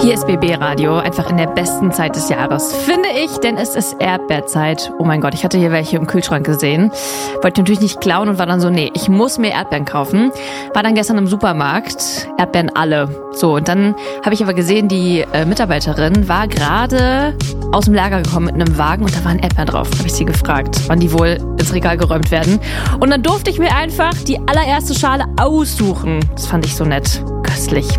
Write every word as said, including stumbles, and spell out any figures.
Hier ist B B Radio, einfach in der besten Zeit des Jahres, finde ich, denn es ist Erdbeerzeit. Oh mein Gott, ich hatte hier welche im Kühlschrank gesehen. Wollte natürlich nicht klauen und war dann so, nee, ich muss mir Erdbeeren kaufen. War dann gestern im Supermarkt, Erdbeeren alle. So, und dann habe ich aber gesehen, die äh, Mitarbeiterin war gerade aus dem Lager gekommen mit einem Wagen und da waren Erdbeeren drauf. Habe ich sie gefragt, wann die wohl ins Regal geräumt werden. Und dann durfte ich mir einfach die allererste Schale aussuchen. Das fand ich so nett. Köstlich.